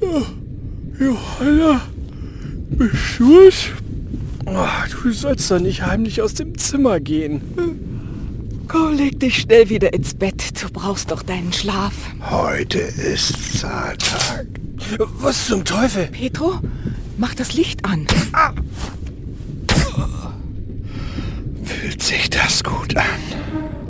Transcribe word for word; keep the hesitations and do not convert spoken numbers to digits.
Johanna, bist du es? Oh, du sollst doch nicht heimlich aus dem Zimmer gehen. Komm, leg dich schnell wieder ins Bett. Du brauchst doch deinen Schlaf. Heute ist Zahltag. Was zum Teufel? Petro, mach das Licht an. Ah. Fühlt sich das gut an?